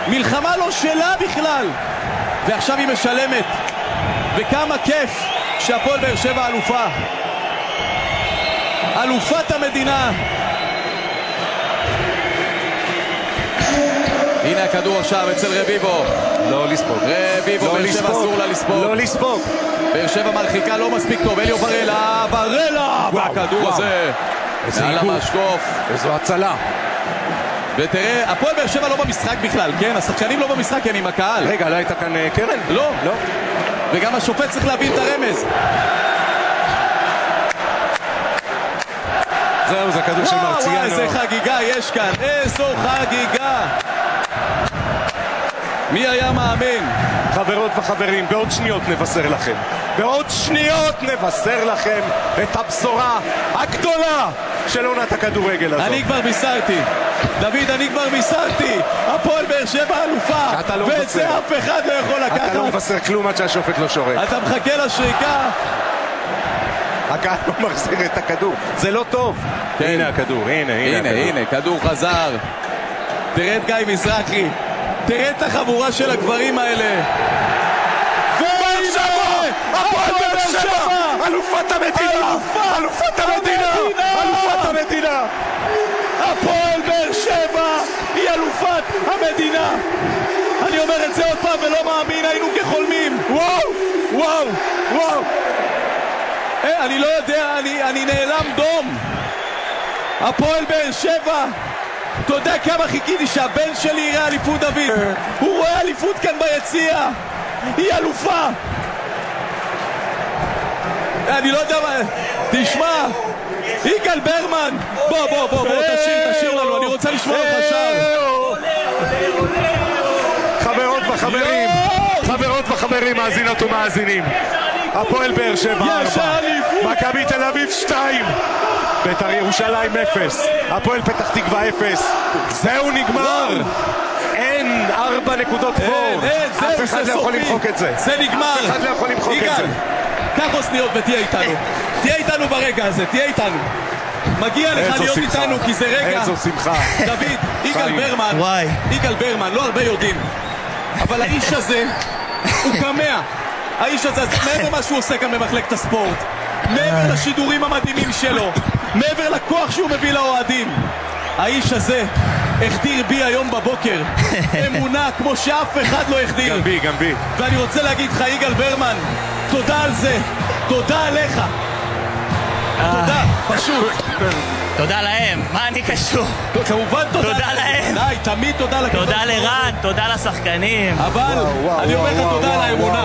מלחמה לא שלה בכלל, ועכשיו היא משלמת. וכמה כיף שהפועל באר שבע אלופה, אלופת המדינה. הנה הכדור עכשיו אצל רביבו. לא לספוג. רביבו, באר שבע אסור לה לספוג. לא לספוג. באר שבע מרחיקה לא מספיק טוב. אליו ברלה, והכדור הזה מעל המשקוף. איזו הצלה. ותראה, הפועל באר שבע לא במשחק בכלל, כן? השחקנים לא במשחק, כן, עם הקהל. רגע, לא הייתה כאן קרן? לא. לא. וגם השופט צריך להבין את הרמז. זהו, זה כדור של מרציאנו. וואו, איזה חגיגה יש כאן, איזו חגיגה. מי היה מאמין? חברות וחברים, בעוד שניות נבשר לכם. בעוד שניות נבשר לכם את הבשורה הגדולה של עונת הכדורגל הזאת. אני כבר בישרתי, דוד, אני כבר בישרתי. הפועל באר שבע אלופה, ואת זה אף אחד לא יכול לקחת. אתה לא מבשר כלום עד שהשופט לא שורק. אתה מחכה לשריקה. הקהל לא מחזיר את הכדור, זה לא טוב. כן. הנה הכדור, הנה, כדור חזר. תראה את גיא מזרחי, תראה את החבורה של הגברים האלה. הפועל באר שבע, אלופת המדינה, אלופת המדינה, אלופת המדינה. הפועל באר שבע היא אלופת המדינה. אני אומר את זה עוד פעם ולא מאמין, היינו כחולמים. וואו. אני לא יודע, אני נעלם דום. הפועל באר שבע, אתה יודע כמה חיכיתי שהבן שלי יראה אליפות, דוד. הוא רואה אליפות כאן ביציע. היא אלופה. אני לא יודע מה. תשמע, יגאל ברמן, בוא, תשאיר לנו, אני רוצה לשמוע אותך שר. חברות וחברים, מאזינות ומאזינים, הפועל באר שבע 4, מכבי תל אביב 2, בית"ר ירושלים 0, הפועל פתח תקווה 0. זהו, נגמר. אין 4 נקודות פור. אף אחד לא יכול למחוק את זה. זה נגמר. אף אחד לא יכול למחוק את זה. קח אוזניות ותהיה איתנו. תהיה איתנו ברגע הזה, תהיה איתנו. מגיע לך להיות איתנו כי זה רגע. איזו שמחה. דוד, יגאל ברמן, לא הרבה יודעים, אבל האיש הזה הוא קמע. האיש הזה, מעבר מה שהוא עושה כאן במחלקת הספורט, מעבר לשידורים המדהימים שלו, מעבר לכוח שהוא מביא לאוהדים, האיש הזה החדיר בי היום בבוקר אמונה כמו שאף אחד לא החדיר. גם בי. ואני רוצה להגיד לך, יגאל ברמן, תודה על זה, תודה עליך. תודה, פשוט. תודה להם, מה אני קשור? כמובן תודה להם. די, תמיד תודה לקדוש. תודה לרן, תודה לשחקנים. אבל אני אומר לך תודה על האמונה.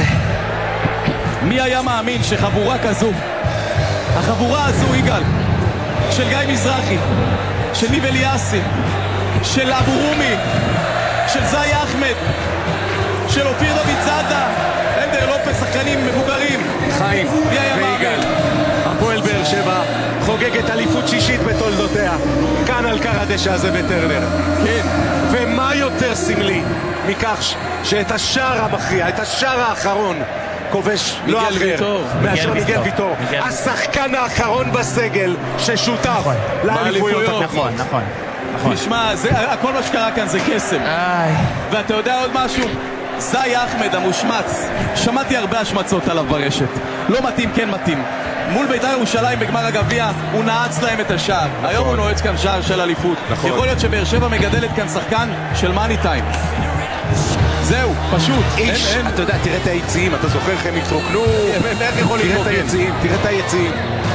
מי היה מאמין שחבורה כזו, החבורה הזו, יגאל, של גיא מזרחי, של ניב אליאסי, של אבו רומי, של זי אחמד, של אופיר דוד זאדה, אנדר לופס, שחקנים מבוגרים, חיים ויגאל, הפועל באר שבע חוגגת אליפות שישית בתולדותיה כאן על קר הדשא הזה בטרנר. כן. ומה יותר סמלי מכך שאת השער המכריע, את השער האחרון, כובש לא אחר מאשר מיגל ויטור, השחקן האחרון בסגל ששותף לאליפויות. נכון. תשמע, כל מה שקרה כאן זה קסם. ואתה יודע עוד משהו? זי אחמד המושמץ, שמעתי הרבה השמצות עליו ברשת. לא מתאים, כן מתאים. מול בית"ר ירושלים בגמר הגביע הוא נעץ להם את השער. היום הוא נועץ כאן שער של אליפות. יכול להיות שבאר שבע מגדלת כאן שחקן של מאני טיים. זהו, פשוט. אתה יודע, תראה את היציאים, אתה זוכר איך הם התרוקנו? תראה את היציאים.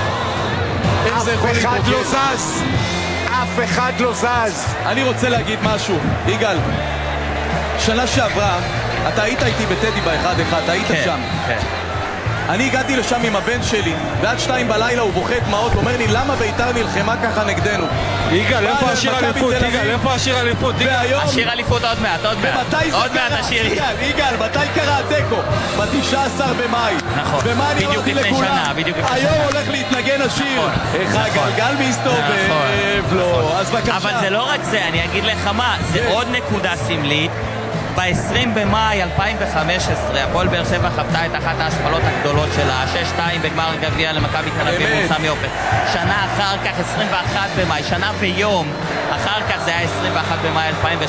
אף אחד לא זז. אני רוצה להגיד משהו, יגאל. שנה שעברה, אתה היית איתי בטדי ב-1-1, היית שם. אני הגעתי לשם עם הבן שלי, ועד 2 בלילה הוא בוכה דמעות, אומר לי, למה בית"ר נלחמה ככה נגדנו? יגאל, איפה השיר אליפות? איפה השיר אליפות? השיר אליפות עוד מעט. עוד מעט השיר. יגאל, מתי קרה התיקו? ב-19 במאי. נכון. ומה אני אמרתי לכולם? היום הולך להתנגן השיר. איך הגלגל מסתובב? לא, אז בבקשה. אבל זה לא רק זה, אני אגיד לך מה, זה עוד נקודה סמלית. ב-20 במאי 2015 הפועל באר שבע חוותה את אחת ההשפלות הגדולות שלה, 6-2 בגמר הגביע למכבי תל אביב מול סמי עופר. שנה אחר כך, 21 במאי, שנה ויום אחר כך, זה היה 21 במאי 2016.